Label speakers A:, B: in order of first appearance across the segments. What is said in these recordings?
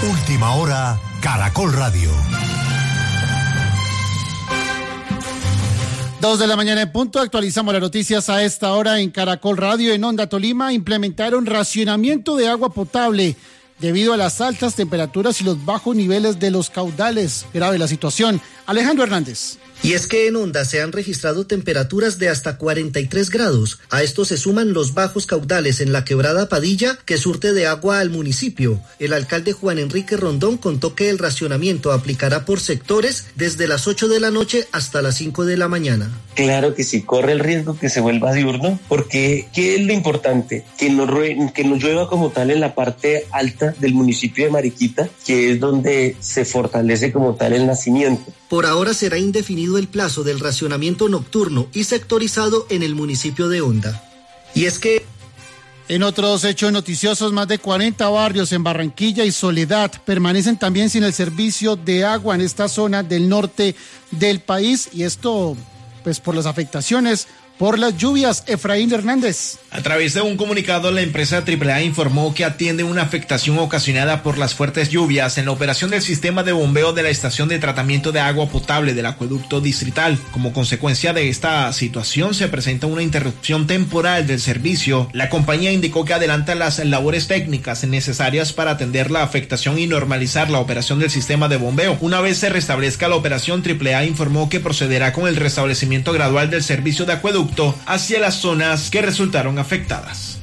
A: Última hora, Caracol Radio.
B: 2 de la mañana en punto, actualizamos las noticias a esta hora en Caracol Radio. En Onda Tolima implementaron racionamiento de agua potable debido a las altas temperaturas y los bajos niveles de los caudales. Grave la situación. Alejandro Hernández.
C: Y es que en Onda se han registrado temperaturas de hasta 43 grados. A esto se suman los bajos caudales en la quebrada Padilla, que surte de agua al municipio. El alcalde Juan Enrique Rondón contó que el racionamiento aplicará por sectores desde las 8 de la noche hasta las 5 de la mañana.
D: Claro que sí, corre el riesgo que se vuelva diurno, porque ¿qué es lo importante? Que no llueva como tal en la parte alta del municipio de Mariquita, que es donde se fortalece como tal el nacimiento.
C: Por ahora será indefinido el plazo del racionamiento nocturno y sectorizado en el municipio de Onda. Y es que...
B: En otros hechos noticiosos, más de 40 barrios en Barranquilla y Soledad permanecen también sin el servicio de agua en esta zona del norte del país, y esto pues por las afectaciones por las lluvias. Efraín Hernández.
E: A través de un comunicado, la empresa AAA informó que atiende una afectación ocasionada por las fuertes lluvias en la operación del sistema de bombeo de la estación de tratamiento de agua potable del acueducto distrital. Como consecuencia de esta situación, se presenta una interrupción temporal del servicio. La compañía indicó que adelanta las labores técnicas necesarias para atender la afectación y normalizar la operación del sistema de bombeo. Una vez se restablezca la operación, AAA informó que procederá con el restablecimiento gradual del servicio de acueducto hacia las zonas que resultaron afectadas.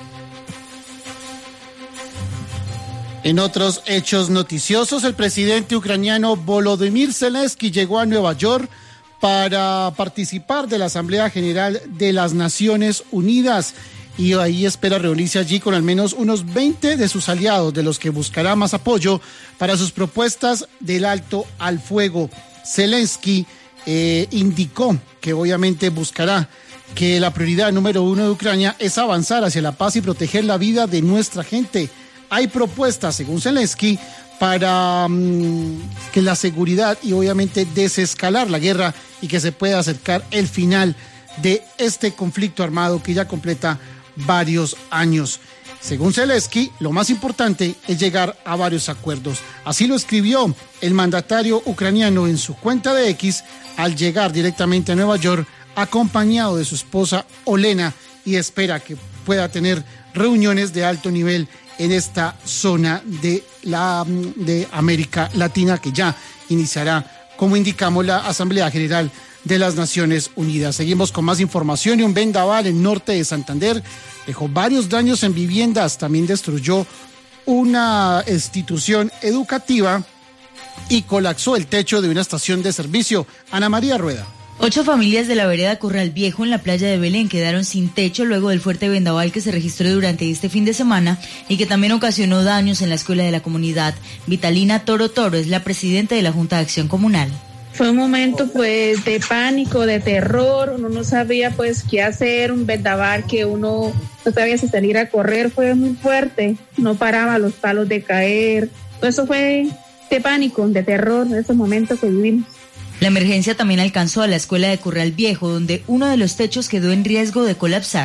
B: En otros hechos noticiosos, el presidente ucraniano Volodymyr Zelensky llegó a Nueva York para participar de la Asamblea General de las Naciones Unidas, y ahí espera reunirse allí con al menos unos 20 de sus aliados, de los que buscará más apoyo para sus propuestas del alto al fuego. Zelensky indicó que obviamente buscará que la prioridad número 1 de Ucrania es avanzar hacia la paz y proteger la vida de nuestra gente. Hay propuestas, según Zelensky, para que la seguridad y obviamente desescalar la guerra y que se pueda acercar el final de este conflicto armado que ya completa varios años. Según Zelensky, lo más importante es llegar a varios acuerdos. Así lo escribió el mandatario ucraniano en su cuenta de X al llegar directamente a Nueva York, acompañado de su esposa Olena, y espera que pueda tener reuniones de alto nivel en esta zona de América Latina, que ya iniciará, como indicamos, la Asamblea General de las Naciones Unidas. Seguimos con más información. Y un vendaval en norte de Santander dejó varios daños en viviendas, también destruyó una institución educativa y colapsó el techo de una estación de servicio. Ana María Rueda.
F: 8 familias de la vereda Corral Viejo en la playa de Belén quedaron sin techo luego del fuerte vendaval que se registró durante este fin de semana y que también ocasionó daños en la escuela de la comunidad. Vitalina Toro Toro es la presidenta de la Junta de Acción Comunal.
G: Fue un momento pues de pánico, de terror, uno no sabía pues qué hacer, un vendaval que uno no sabía si salir a correr, fue muy fuerte, no paraba los palos de caer, eso fue de pánico, de terror, en ese momento que vivimos.
F: La emergencia también alcanzó a la escuela de Corral Viejo, donde uno de los techos quedó en riesgo de colapsar.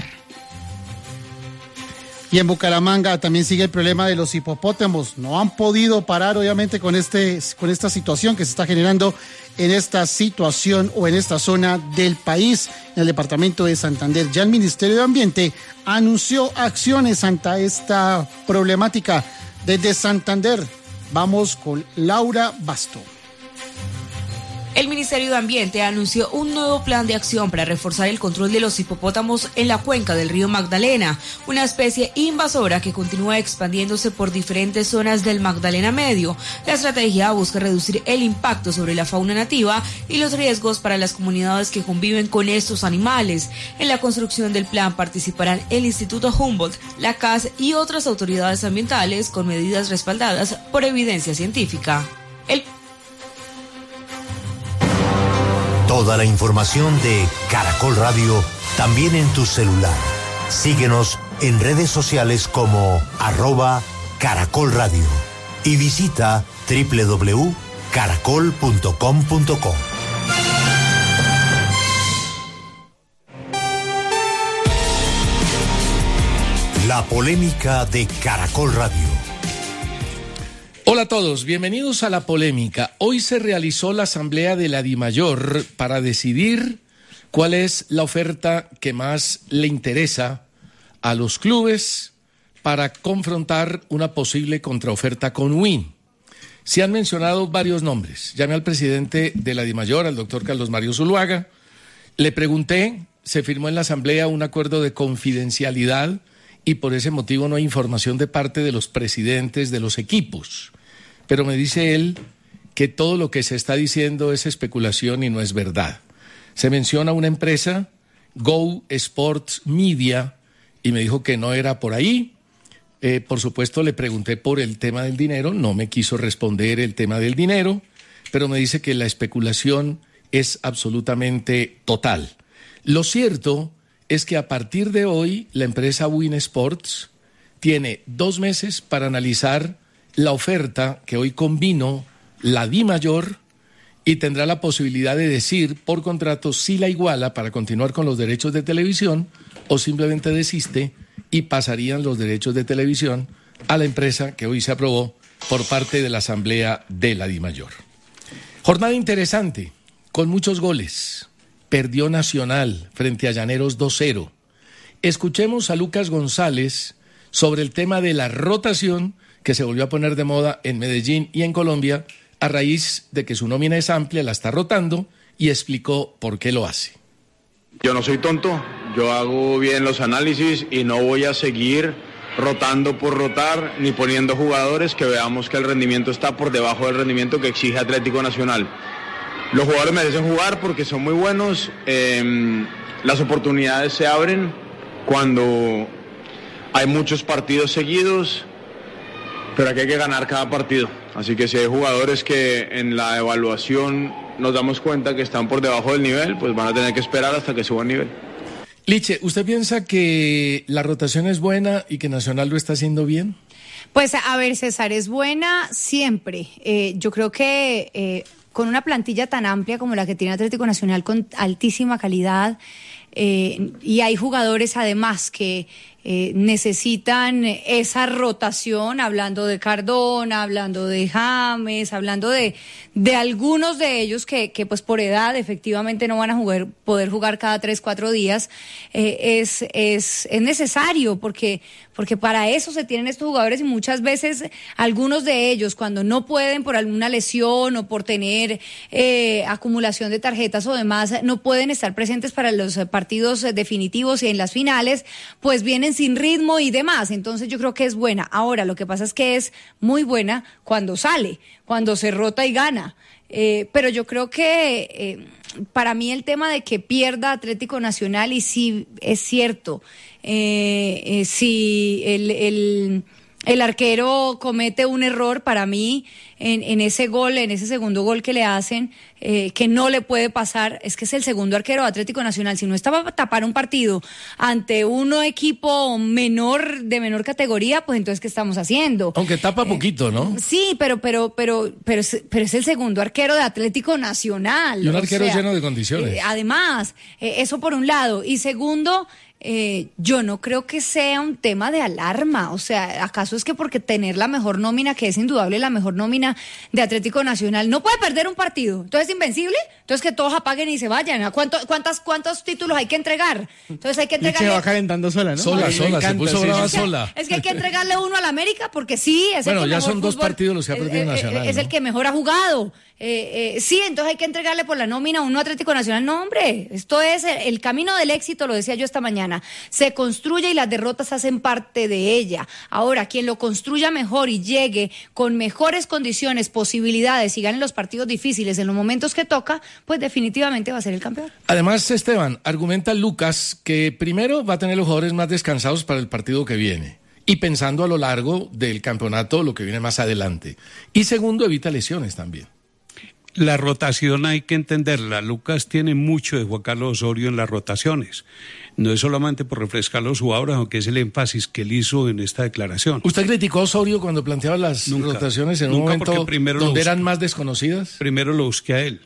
B: Y en Bucaramanga también sigue el problema de los hipopótamos. No han podido parar, obviamente, con esta situación que se está generando en esta situación o en esta zona del país, en el departamento de Santander. Ya el Ministerio de Ambiente anunció acciones ante esta problemática. Desde Santander, vamos con Laura Basto.
H: El Ministerio de Ambiente anunció un nuevo plan de acción para reforzar el control de los hipopótamos en la cuenca del río Magdalena, una especie invasora que continúa expandiéndose por diferentes zonas del Magdalena Medio. La estrategia busca reducir el impacto sobre la fauna nativa y los riesgos para las comunidades que conviven con estos animales. En la construcción del plan participarán el Instituto Humboldt, la CAS y otras autoridades ambientales con medidas respaldadas por evidencia científica.
A: Toda la información de Caracol Radio también en tu celular. Síguenos en redes sociales como @Caracol Radio y visita www.caracol.com.co. La polémica de Caracol Radio.
I: Hola a todos, bienvenidos a La Polémica. Hoy se realizó la asamblea de la DIMAYOR para decidir cuál es la oferta que más le interesa a los clubes para confrontar una posible contraoferta con Win. Se han mencionado varios nombres. Llamé al presidente de la DIMAYOR, al doctor Carlos Mario Zuluaga. Le pregunté, se firmó en la asamblea un acuerdo de confidencialidad y por ese motivo no hay información de parte de los presidentes de los equipos. Pero me dice él que todo lo que se está diciendo es especulación y no es verdad. Se menciona una empresa, Go Sports Media, y me dijo que no era por ahí. Por supuesto le pregunté por el tema del dinero, no me quiso responder el tema del dinero, pero me dice que la especulación es absolutamente total. Lo cierto es que a partir de hoy la empresa Win Sports tiene 2 meses para analizar la oferta que hoy convino la DIMAYOR y tendrá la posibilidad de decir por contrato si la iguala para continuar con los derechos de televisión o simplemente desiste y pasarían los derechos de televisión a la empresa que hoy se aprobó por parte de la asamblea de la DIMAYOR. Jornada interesante, con muchos goles. Perdió Nacional frente a Llaneros 2-0. Escuchemos a Lucas González sobre el tema de la rotación que se volvió a poner de moda en Medellín y en Colombia a raíz de que su nómina es amplia, la está rotando, y explicó por qué lo hace.
J: Yo no soy tonto, yo hago bien los análisis y no voy a seguir rotando por rotar ni poniendo jugadores que veamos que el rendimiento está por debajo del rendimiento que exige Atlético Nacional. Los jugadores merecen jugar porque son muy buenos, las oportunidades se abren cuando hay muchos partidos seguidos, pero aquí hay que ganar cada partido. Así que si hay jugadores que en la evaluación nos damos cuenta que están por debajo del nivel, pues van a tener que esperar hasta que suban nivel.
I: Liche, ¿usted piensa que la rotación es buena y que Nacional lo está haciendo bien?
K: Pues a ver, César, es buena siempre. Yo creo que con una plantilla tan amplia como la que tiene Atlético Nacional, con altísima calidad, y hay jugadores además que necesitan esa rotación, hablando de Cardona, hablando de James, hablando de algunos de ellos que pues por edad efectivamente no van a poder jugar cada 3-4 días, es necesario porque para eso se tienen estos jugadores y muchas veces algunos de ellos cuando no pueden por alguna lesión o por tener acumulación de tarjetas o demás, no pueden estar presentes para los partidos definitivos y en las finales, pues vienen sin ritmo y demás. Entonces yo creo que es buena. Ahora, lo que pasa es que es muy buena cuando sale, cuando se rota y gana. Pero yo creo que para mí el tema de que pierda Atlético Nacional, y sí es cierto, si el arquero comete un error, para mí en ese gol, en ese segundo gol que le hacen, que no le puede pasar, es que es el segundo arquero de Atlético Nacional. Si no estaba para tapar un partido ante un equipo de menor categoría, pues entonces ¿qué estamos haciendo?
I: Aunque tapa poquito, ¿no?
K: Sí, pero es el segundo arquero de Atlético Nacional.
I: Y un arquero lleno de condiciones.
K: Además, eso por un lado. Y segundo, yo no creo que sea un tema de alarma. O sea, ¿acaso es que porque tener la mejor nómina, que es indudable la mejor nómina de Atlético Nacional, no puede perder un partido? Entonces es invencible, entonces que todos apaguen y se vayan. ¿Cuántos títulos hay que entregar? Entonces hay que entregarle...
B: Se va calentando sola, ¿no?
I: Sola, se puso brava sola.
K: Es que hay que entregarle uno al América porque sí, es el que
I: ya
K: mejor
I: son 2 partidos los que ha perdido Nacional.
K: Es el que mejor ha jugado. Sí, entonces hay que entregarle por la nómina uno a Atlético Nacional. No, hombre, esto es el camino del éxito, lo decía yo esta mañana. Se construye y las derrotas hacen parte de ella. Ahora, quien lo construya mejor y llegue con mejores condiciones, posibilidades y gane los partidos difíciles en los momentos que toca, pues definitivamente va a ser el campeón.
I: Además, Esteban, argumenta Lucas que primero va a tener los jugadores más descansados para el partido que viene y pensando a lo largo del campeonato lo que viene más adelante. Y segundo, evita lesiones también.
L: La rotación hay que entenderla. Lucas tiene mucho de Juan Carlos Osorio en las rotaciones. No es solamente por refrescar los jugadores, aunque es el énfasis que él hizo en esta declaración.
I: ¿Usted criticó a Osorio cuando planteaba las rotaciones en un momento donde eran más desconocidas?
L: Primero lo busqué a él.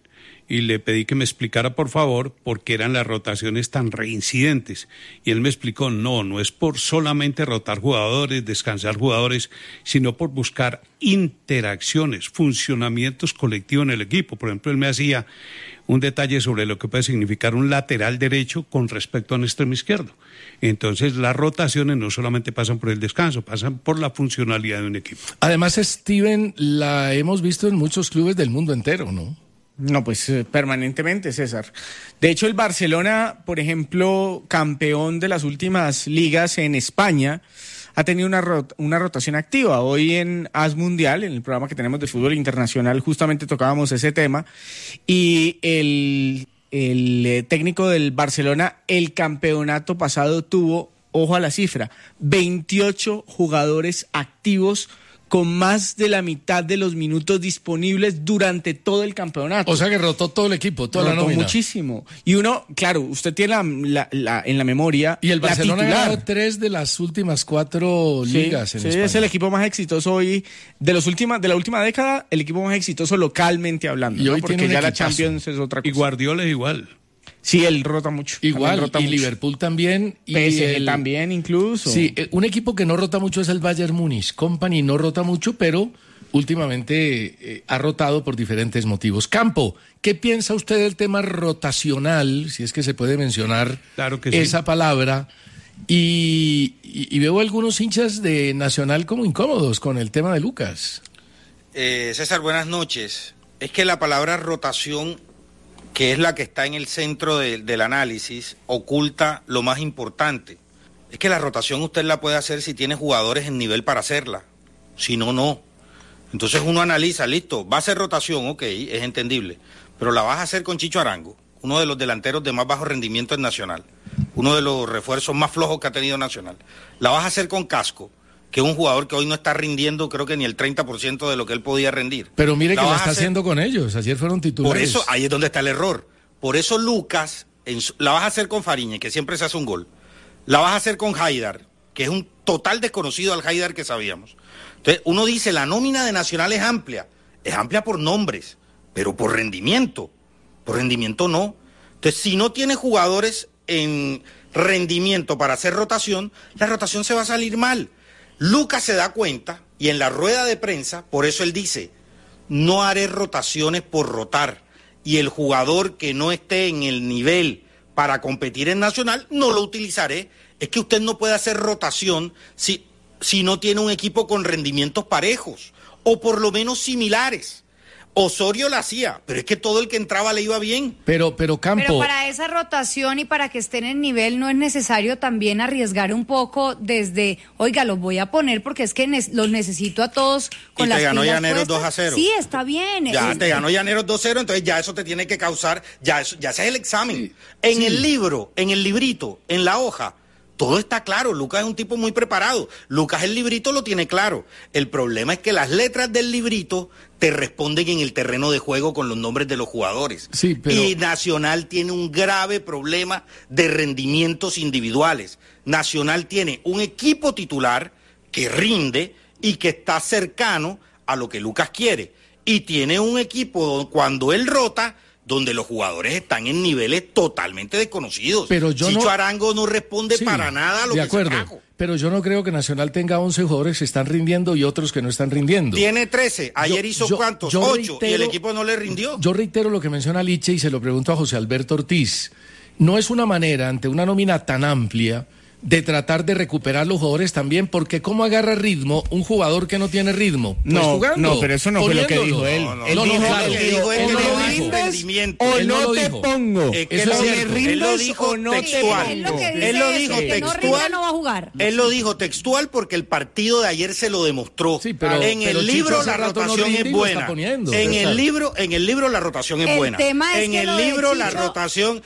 L: y le pedí que me explicara, por favor, por qué eran las rotaciones tan reincidentes. Y él me explicó, no es por solamente rotar jugadores, descansar jugadores, sino por buscar interacciones, funcionamientos colectivos en el equipo. Por ejemplo, él me hacía un detalle sobre lo que puede significar un lateral derecho con respecto a un extremo izquierdo. Entonces, las rotaciones no solamente pasan por el descanso, pasan por la funcionalidad de un equipo.
I: Además, Steven, la hemos visto en muchos clubes del mundo entero, ¿no?
M: No, pues permanentemente, César. De hecho, el Barcelona, por ejemplo, campeón de las últimas ligas en España, ha tenido una rotación activa. Hoy en As Mundial, en el programa que tenemos de fútbol internacional, justamente tocábamos ese tema, y el técnico del Barcelona, el campeonato pasado tuvo, ojo a la cifra, 28 jugadores activos con más de la mitad de los minutos disponibles durante todo el campeonato.
I: O sea que rotó todo el equipo, toda la nómina.
M: Muchísimo. Y uno, claro, usted tiene en la memoria.
I: Y el Barcelona ha ganado 3 de las últimas 4 ligas en España.
M: Es el equipo más exitoso hoy, de la última década, el equipo más exitoso localmente hablando.
I: Y hoy
M: porque
I: tiene
M: ya
I: equipazo.
M: La Champions es otra cosa.
L: Y Guardiola es igual.
M: Sí, él rota mucho.
I: Igual,
M: rota
I: y
M: mucho.
I: Liverpool también. Y
M: PSG también incluso.
I: Sí, un equipo que no rota mucho es el Bayern Múnich. Company no rota mucho, pero últimamente ha rotado por diferentes motivos. Campo, ¿qué piensa usted del tema rotacional, si es que se puede mencionar esa palabra? Y veo algunos hinchas de Nacional como incómodos con el tema de Lucas.
N: César, buenas noches. Es que la palabra rotación, que es la que está en el centro del análisis, oculta lo más importante. Es que la rotación usted la puede hacer si tiene jugadores en nivel para hacerla. Si no, no. Entonces uno analiza, listo, va a ser rotación, ok, es entendible. Pero la vas a hacer con Chicho Arango, uno de los delanteros de más bajo rendimiento en Nacional, uno de los refuerzos más flojos que ha tenido Nacional. La vas a hacer con Casco, que es un jugador que hoy no está rindiendo, creo que ni el 30% de lo que él podía rendir.
I: Pero mire que la está haciendo con ellos, ayer fueron titulares.
N: Por eso, ahí es donde está el error. Por eso Lucas, la vas a hacer con Fariñez, que siempre se hace un gol. La vas a hacer con Haidar, que es un total desconocido al Haidar que sabíamos. Entonces, uno dice, la nómina de Nacional es amplia por nombres, pero por rendimiento no. Entonces, si no tiene jugadores en rendimiento para hacer rotación, la rotación se va a salir mal. Lucas se da cuenta, y en la rueda de prensa, por eso él dice, no haré rotaciones por rotar, y el jugador que no esté en el nivel para competir en Nacional, no lo utilizaré. Es que usted no puede hacer rotación si no tiene un equipo con rendimientos parejos, o por lo menos similares. Osorio la hacía, pero es que todo el que entraba le iba bien.
I: Pero Campo...
K: Pero para esa rotación y para que estén en nivel no es necesario también arriesgar un poco desde, oiga, los voy a poner porque es que los necesito a todos con las pilas puestas.
N: Y te ganó Llaneros 2-0.
K: Sí, está bien.
N: Ya te ganó Llaneros 2-0, entonces ya eso te tiene que causar, ya ese es el examen. Sí. En el libro, en el librito, en la hoja, todo está claro. Lucas es un tipo muy preparado. Lucas el librito lo tiene claro. El problema es que las letras del librito te responden en el terreno de juego con los nombres de los jugadores.
I: Sí, pero...
N: Y Nacional tiene un grave problema de rendimientos individuales. Nacional tiene un equipo titular que rinde y que está cercano a lo que Lucas quiere. Y tiene un equipo cuando él rota, donde los jugadores están en niveles totalmente desconocidos.
I: Pero
N: Chicho Arango no responde para nada a lo que se trajo.
I: Pero yo no creo que Nacional tenga 11 jugadores que están rindiendo y otros que no están rindiendo.
N: Tiene 13. Ayer hizo ¿cuántos? 8. Y el equipo no le rindió.
I: Yo reitero lo que menciona Liche y se lo pregunto a José Alberto Ortiz. No es una manera, ante una nómina tan amplia, de tratar de recuperar los jugadores también, porque ¿cómo agarra ritmo un jugador que no tiene ritmo? Pues
M: no,
I: jugando,
M: pero eso no fue lo que dijo él.
N: Él
M: no te pongo.
N: Él lo dijo textual.
K: Él lo dijo textual. No va a jugar.
N: Él lo dijo textual porque el partido de ayer se lo demostró.
I: Sí, pero,
N: en el libro la rotación es buena. En el libro la rotación es buena. En el libro la rotación,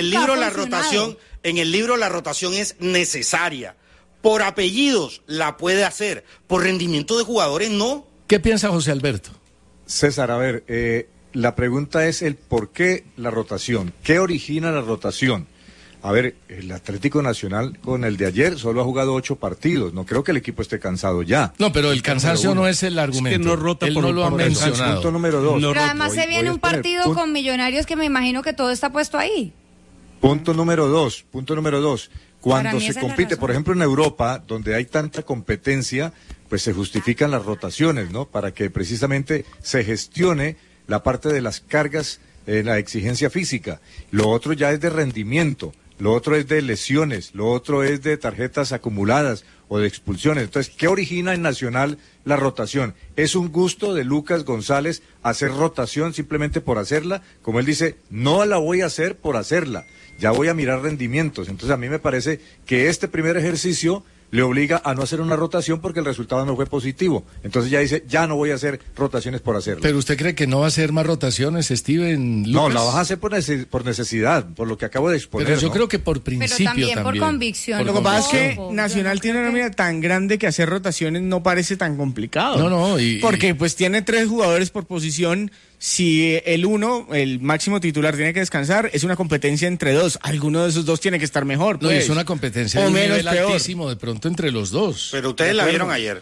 N: En el libro la rotación es necesaria. Por apellidos la puede hacer. Por rendimiento de jugadores no.
I: ¿Qué piensa José Alberto?
O: César, a ver, la pregunta es el por qué la rotación. ¿Qué origina la rotación? A ver, el Atlético Nacional con el de ayer solo ha jugado 8 partidos. No creo que el equipo esté cansado ya.
I: No, pero el cansancio no es el argumento.
L: Es que no rota.
I: Él no lo ha mencionado.
O: Punto número 2.
K: Pero además se viene un partido con Millonarios que me imagino que todo está puesto ahí.
O: Punto número 2. Cuando se compite, por ejemplo, en Europa, donde hay tanta competencia, pues se justifican las rotaciones, ¿no? Para que precisamente se gestione la parte de las cargas en la exigencia física. Lo otro ya es de rendimiento. Lo otro es de lesiones, lo otro es de tarjetas acumuladas o de expulsiones. Entonces, ¿qué origina en Nacional la rotación? ¿Es un gusto de Lucas González hacer rotación simplemente por hacerla? Como él dice, no la voy a hacer por hacerla, ya voy a mirar rendimientos. Entonces, a mí me parece que este primer ejercicio le obliga a no hacer una rotación porque el resultado no fue positivo. Entonces ya dice, ya no voy a hacer rotaciones por hacerlo.
I: ¿Pero usted cree que no va a hacer más rotaciones, Steven Lucas?
O: No, la vas a hacer por necesidad, por lo que acabo de exponer.
I: Pero yo
O: ¿no?
I: creo que por principio
K: pero también por convicción.
M: Lo que pasa es que Nacional tiene una nómina tan grande que hacer rotaciones no parece tan complicado.
I: No,
M: porque pues tiene 3 jugadores por posición. Si el máximo titular tiene que descansar, es una competencia entre 2. Alguno de esos 2 tiene que estar mejor.
I: No,
M: pues.
I: es una competencia de un nivel altísimo de pronto entre los 2.
N: Pero ustedes la vieron ayer.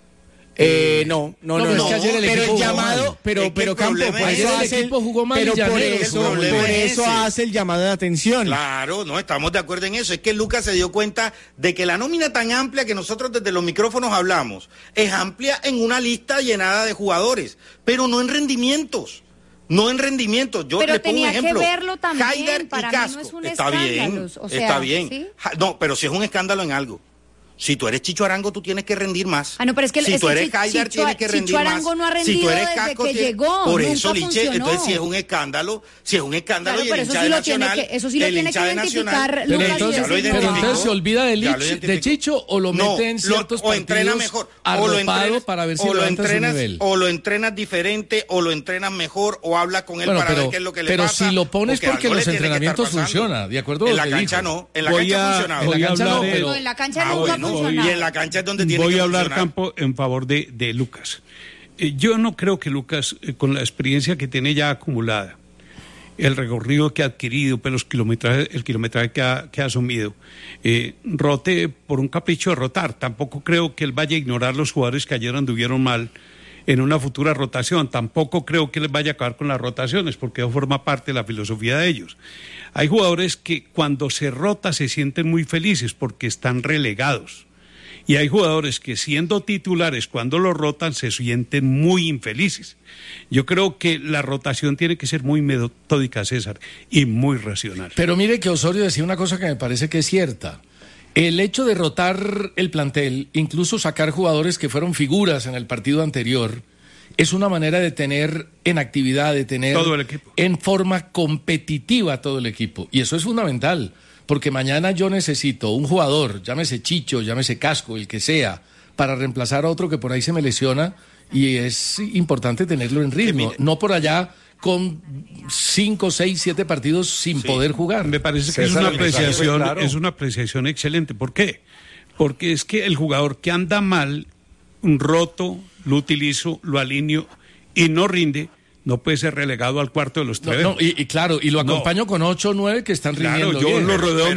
M: No.
I: Es que ayer el
M: pero
I: equipo
M: el llamado, pero Campo, por
I: ayer
M: eso
I: el
M: hace
I: equipo jugó mal
M: pero
I: y
M: por
I: Llanero,
M: eso hace el llamado de atención.
N: Claro, no estamos de acuerdo en eso. Es que Lucas se dio cuenta de que la nómina tan amplia que nosotros desde los micrófonos hablamos es amplia en una lista llenada de jugadores, pero no en rendimientos. No en rendimiento. Yo
K: pero
N: le pongo un ejemplo.
K: Tenía que verlo también.
N: Haider
K: para
N: y Casco.
K: Mí no es un
N: está
K: escándalo.
N: bien,
K: o sea,
N: está bien.
K: ¿sí?
N: No, pero si es un escándalo en algo. Si tú eres Chicho Arango, tú tienes que rendir más.
K: No, pero es que
N: si tú eres Haider, tienes que rendir más.
K: Chicho Arango no ha rendido
N: si tú eres
K: desde
N: Casco,
K: que llegó.
N: Por
K: nunca
N: eso, Liche,
K: funcionó.
N: entonces si es un escándalo,
K: claro,
N: y
K: pero
N: el hincha de Nacional,
K: eso sí lo tiene que identificar
I: pero
K: Lucas.
I: entonces se olvida de Chicho o lo mete en ciertos
N: o entrena
I: partidos
N: mejor,
I: arropado para ver si levanta su nivel.
N: O lo entrenas diferente, o lo entrenas mejor, o habla con él para ver qué es lo que le pasa.
I: Pero si lo pones porque los entrenamientos funcionan, ¿de acuerdo?
N: En la cancha no, en la cancha funcionaba.
K: En la cancha nunca funcionaba.
N: Y en la cancha es donde tiene que
L: funcionar. Voy a hablar, Campo, en favor de Lucas. Yo no creo que Lucas, con la experiencia que tiene ya acumulada, el recorrido que ha adquirido, pues el kilometraje que ha asumido, rote por un capricho de rotar. Tampoco creo que él vaya a ignorar los jugadores que ayer anduvieron mal en una futura rotación. Tampoco creo que les vaya a acabar con las rotaciones, porque eso forma parte de la filosofía de ellos. Hay jugadores que cuando se rota se sienten muy felices porque están relegados. Y hay jugadores que siendo titulares cuando los rotan se sienten muy infelices. Yo creo que la rotación tiene que ser muy metódica, César, y muy racional.
I: Pero mire que Osorio decía una cosa que me parece que es cierta. El hecho de rotar el plantel, incluso sacar jugadores que fueron figuras en el partido anterior, es una manera de tener en actividad, de tener
L: todo el equipo
I: en forma competitiva todo el equipo. Y eso es fundamental. Porque mañana yo necesito un jugador, llámese Chicho, llámese Casco, el que sea, para reemplazar a otro que por ahí se me lesiona, y es importante tenerlo en ritmo, no por allá con 5, 6, 7 partidos sin poder jugar.
L: Me parece que es una apreciación excelente. ¿Por qué? Porque es que el jugador que anda mal, un roto, lo utilizo, lo alineo y no rinde, no puede ser relegado al cuarto de los tres.
I: Y claro, y lo acompaño con 8 o 9 que están rindiendo
L: yo
I: bien.
L: Lo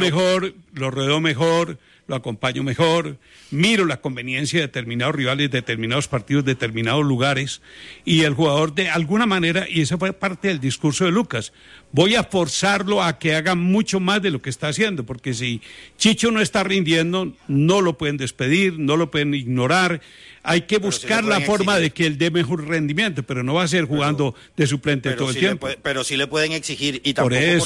L: rodeo mejor, lo acompaño mejor, miro la conveniencia de determinados rivales, determinados partidos, determinados lugares, y el jugador de alguna manera, y esa fue parte del discurso de Lucas, voy a forzarlo a que haga mucho más de lo que está haciendo, porque si Chicho no está rindiendo, no lo pueden despedir, no lo pueden ignorar. Hay que buscar la forma de que él dé mejor rendimiento, pero no va a ser jugando de suplente todo el tiempo.
N: Pero sí le pueden exigir, y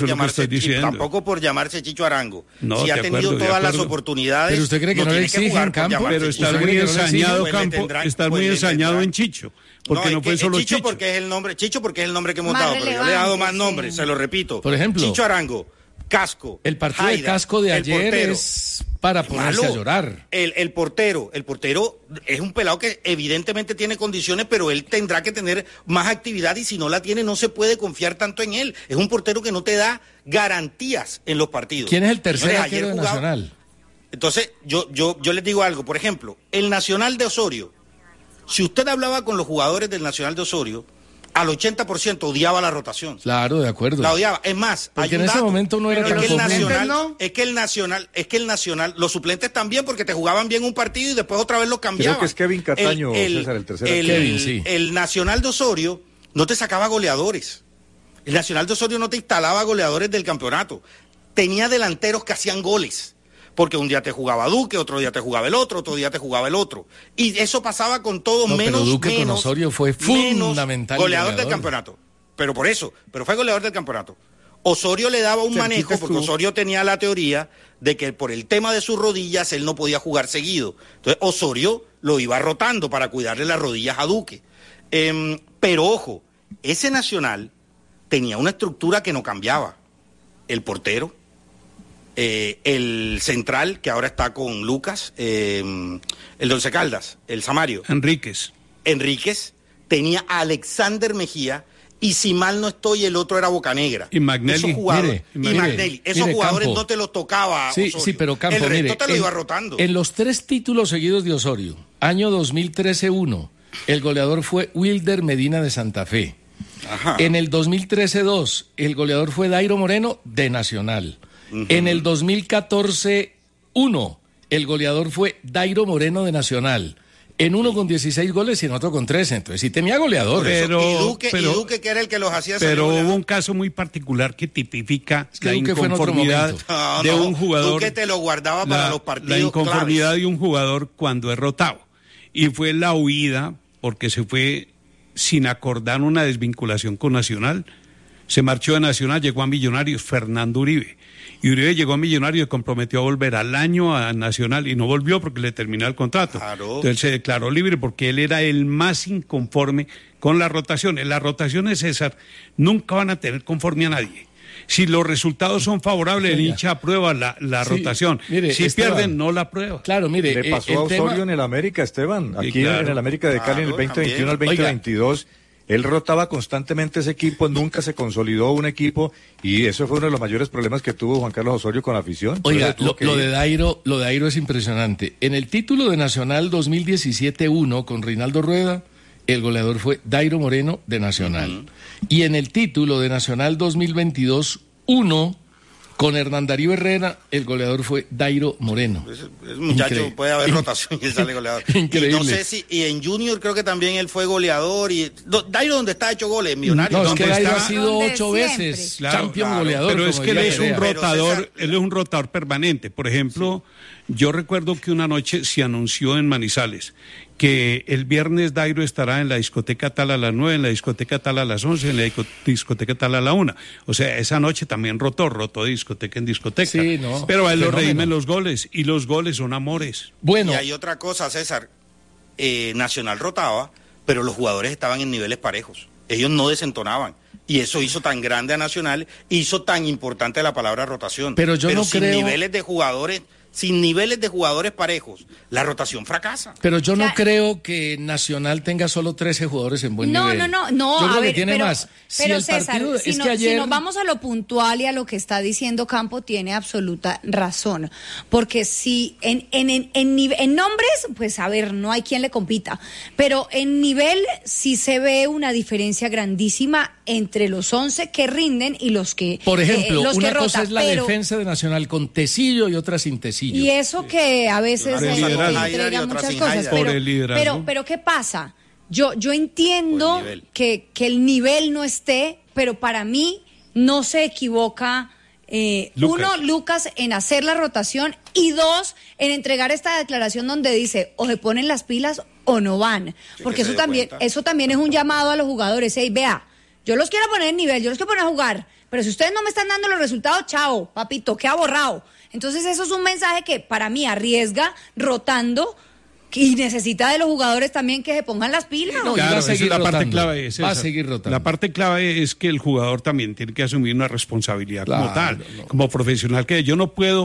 N: tampoco por llamarse Chicho Arango.
L: No,
N: si ha tenido todas las oportunidades.
I: Pero usted cree que no le exigen Campo.
L: Pero está muy ensañado, Campo, está muy ensañado en Chicho. Porque no fue solo Chicho.
N: Porque es el nombre que hemos dado, pero yo le he dado más nombres, se lo repito.
I: Por ejemplo,
N: Chicho Arango, Casco.
I: El partido de Casco de ayer es para ponerse a llorar.
N: El portero es un pelado que evidentemente tiene condiciones, pero él tendrá que tener más actividad, y si no la tiene no se puede confiar tanto en él. Es un portero que no te da garantías en los partidos.
I: ¿Quién es el tercer arquero de Nacional?
N: Entonces, yo les digo algo. Por ejemplo, el Nacional de Osorio, si usted hablaba con los jugadores del Nacional de Osorio, al 80% odiaba la rotación.
I: Claro, de acuerdo.
N: La odiaba. Es más,
I: porque en ese momento no era tan común.
N: Es que el Nacional, los suplentes también, porque te jugaban bien un partido y después otra vez los cambiaban.
O: Creo que es Kevin Cataño, César, el tercero.
I: Kevin, sí.
N: El Nacional de Osorio no te sacaba goleadores. El Nacional de Osorio no te instalaba goleadores del campeonato. Tenía delanteros que hacían goles. Porque un día te jugaba Duque, otro día te jugaba el otro día te jugaba el otro. Y eso pasaba con todos,
I: pero Duque con Osorio fue fundamental.
N: Goleador del campeonato. Pero fue goleador del campeonato. Osorio le daba un manejo, porque Osorio tenía la teoría de que por el tema de sus rodillas él no podía jugar seguido. Entonces Osorio lo iba rotando para cuidarle las rodillas a Duque. Pero ojo, ese Nacional tenía una estructura que no cambiaba. El portero, el central, que ahora está con Lucas, el de Once Caldas, el Samario.
L: Enríquez,
N: tenía a Alexander Mejía, y si mal no estoy, el otro era Bocanegra.
L: Y Magnelli.
N: Esos jugadores
I: Campo.
N: No te los tocaba Osorio.
I: Sí, pero Campo,
N: el resto te lo iba rotando.
I: En los 3 títulos seguidos de Osorio, año 2013-1, el goleador fue Wilder Medina de Santa Fe.
N: Ajá.
I: En el 2013-2, el goleador fue Dairo Moreno de Nacional. En el 2014-1, el goleador fue Dairo Moreno de Nacional. En uno con 16 goles y en otro con 13. Entonces sí tenía goleadores.
N: Y Duque, que era el que los hacía.
L: Pero hubo un caso muy particular que tipifica la inconformidad de un jugador.
N: Duque te lo guardaba para los partidos.
L: La inconformidad
N: claves.
L: de un jugador cuando es rotado. Y fue la huida, porque se fue sin acordar una desvinculación con Nacional. Se marchó de Nacional, llegó a Millonarios, Fernando Uribe. Y Uribe llegó a Millonarios y comprometió a volver al año a Nacional y no volvió porque le terminó el contrato.
N: Claro.
L: Entonces se declaró libre porque él era el más inconforme con las rotaciones. Las rotaciones, César, nunca van a tener conforme a nadie. Si los resultados son favorables, el hincha aprueba la rotación.
I: Mire,
L: si
I: Esteban,
L: pierden, no la aprueba.
I: Claro, mire.
O: Le pasó a Osorio en el América, Esteban. Aquí en el América de Cali en el 2021 al 2022. Él rotaba constantemente ese equipo, nunca se consolidó un equipo y eso fue uno de los mayores problemas que tuvo Juan Carlos Osorio con la afición.
I: Oiga, lo de Dairo es impresionante. En el título de Nacional 2017-1 con Reinaldo Rueda, el goleador fue Dairo Moreno de Nacional. Y en el título de Nacional 2022-1 con Hernán Darío Herrera, el goleador fue Dairo Moreno.
N: Ese muchacho puede haber rotación y él sale goleador.
I: Increíble.
N: Y no sé si, y en Junior creo que también él fue goleador. Dairo, donde está hecho goles, Millonarios.
I: No, es que Dairo ha sido
K: Donde
I: 8
K: siempre.
I: veces campeón goleador.
L: Pero es que él es un
N: Pero,
L: rotador,
N: César,
L: él es un rotador permanente. Por ejemplo, yo recuerdo que una noche se anunció en Manizales que el viernes Dairo estará en la discoteca tal a las 9, en la discoteca tal a las 11, en la discoteca tal a la 1. O sea, esa noche también rotó de discoteca en discoteca.
I: Sí, no,
L: pero a él lo
I: fenómeno.
L: redimen los goles, y los goles son amores.
I: Bueno,
N: y hay otra cosa, César. Nacional rotaba, pero los jugadores estaban en niveles parejos. Ellos no desentonaban. Y eso hizo tan grande a Nacional, hizo tan importante la palabra rotación.
I: Pero yo no
N: sin
I: creo...
N: Sin niveles de jugadores parejos, la rotación fracasa.
I: Pero yo no creo que Nacional tenga solo 13 jugadores en buen nivel.
K: No,
I: yo creo
K: a ver,
I: que tiene más.
K: Pero
I: el
K: César,
I: partido,
K: si
I: es que ayer...
K: nos vamos a lo puntual y a lo que está diciendo Campo, tiene absoluta razón. Porque si en nombres, pues a ver, no hay quien le compita. Pero en nivel sí se ve una diferencia grandísima entre los 11 que rinden y los que
I: Por ejemplo,
K: los
I: una
K: que
I: cosa
K: rotan,
I: es la defensa de Nacional con Tecillo y otra sin Tecillo.
K: Y eso que a veces entrega muchas cosas. Pero ¿qué pasa? Yo entiendo que el nivel no esté, pero para mí no se equivoca Lucas en hacer la rotación y 2 en entregar esta declaración donde dice o se ponen las pilas o no van, porque eso también es un llamado a los jugadores. Hey, vea, yo los quiero poner en nivel, yo los quiero poner a jugar, pero si ustedes no me están dando los resultados, chao, papito, queda borrado. Entonces eso es un mensaje que para mí arriesga rotando y necesita de los jugadores también que se pongan las pilas.
L: No, claro, esa es la parte clave.
I: Va a seguir rotando.
L: La parte clave es que el jugador también tiene que asumir una responsabilidad como tal, como profesional. Que yo no puedo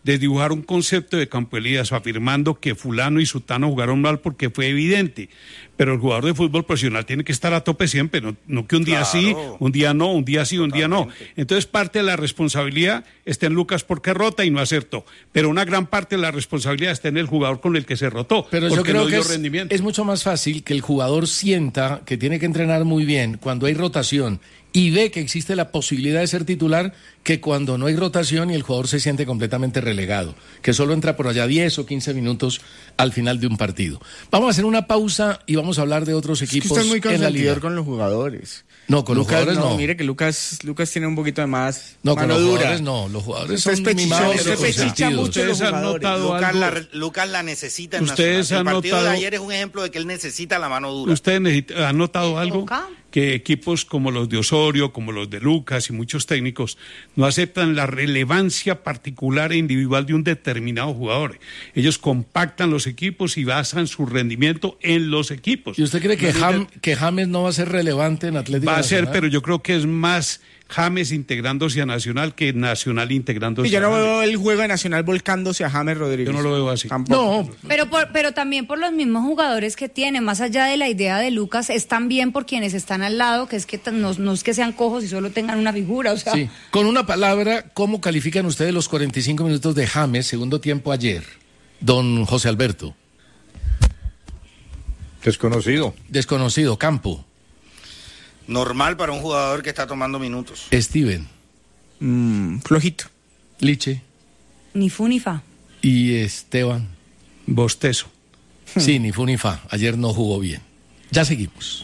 L: desdibujar un concepto de Campo Elías afirmando que fulano y sutano jugaron mal porque fue evidente. Pero el jugador de fútbol profesional tiene que estar a tope siempre, no que un día sí, un día no, un día sí, un día no. Entonces parte de la responsabilidad está en Lucas porque rota y no acertó, pero una gran parte de la responsabilidad está en el jugador con el que se rotó,
I: pero
L: porque
I: yo creo
L: no dio
I: que
L: rendimiento.
I: Es mucho más fácil que el jugador sienta que tiene que entrenar muy bien cuando hay rotación y ve que existe la posibilidad de ser titular, que cuando no hay rotación y el jugador se siente completamente relegado, que solo entra por allá 10 o 15 minutos al final de un partido. Vamos a hacer una pausa y vamos a hablar de otros equipos
M: es que muy
I: en la liga.
M: con los jugadores.
I: No, con
M: Lucas,
I: los jugadores no.
M: Mire que Lucas tiene un poquito de más
I: no,
M: mano
I: con los
M: dura.
I: Jugadores no, los jugadores son
M: mimados.
I: Usted
N: pechicha
M: mucho los
N: jugadores. Lucas la necesita en
L: Ustedes
N: Nacional. El partido
L: notado,
N: de ayer es un ejemplo de que él necesita la mano dura.
L: ¿Ustedes han notado algo? Que equipos como los de Osorio, como los de Lucas y muchos técnicos no aceptan la relevancia particular e individual de un determinado jugador. Ellos compactan los equipos y basan su rendimiento en los equipos.
I: ¿Y usted cree que James no va a ser relevante en Atlético
L: Nacional?
I: Va a ser,
L: pero yo creo que es más James integrándose a Nacional que Nacional integrándose
M: y yo
L: a
M: no
L: James.
M: veo el juego de Nacional volcándose a James Rodríguez.
L: Yo no lo veo así.
I: No.
K: Pero también por los mismos jugadores que tiene, más allá de la idea de Lucas, es también por quienes están al lado, que es que no es que sean cojos y solo tengan una figura, o sea.
I: Sí. Con una palabra, ¿cómo califican ustedes los 45 minutos de James, segundo tiempo ayer, don José Alberto? Desconocido, Campo.
N: Normal para un jugador que está tomando minutos.
I: Steven.
M: Flojito.
I: Liche.
K: Ni fu ni fa.
I: Y Esteban.
L: Bostezo.
I: Sí, ni fu ni fa. Ayer no jugó bien. Ya seguimos.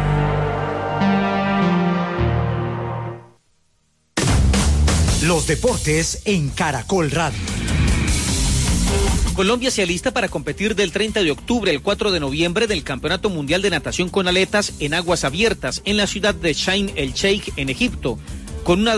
A: Los deportes en Caracol Radio.
P: Colombia se alista para competir del 30 de octubre al 4 de noviembre del Campeonato Mundial de Natación con Aletas en aguas abiertas en la ciudad de Sharm el Sheikh en Egipto, con una